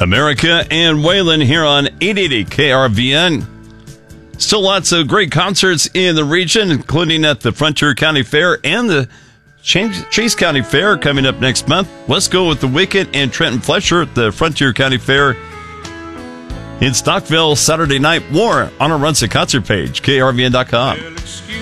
America and Waylon here on 880 KRVN. Still lots of great concerts in the region, including at the Frontier County Fair and the Chase County Fair coming up next month. Let's go with The Wicked and Trenton Fletcher at the Frontier County Fair in Stockville Saturday night. More on our Runza concert page, krvn.com.